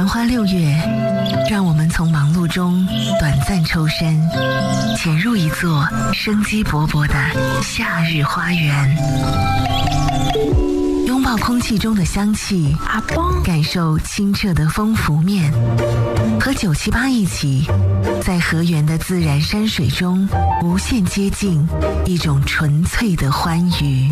花6月，让我们从忙碌中短暂抽身，潜入一座生机勃勃的夏日花园，拥抱空气中的香气，感受清澈的风拂面，和978一起，在河源的自然山水中无限接近一种纯粹的欢愉。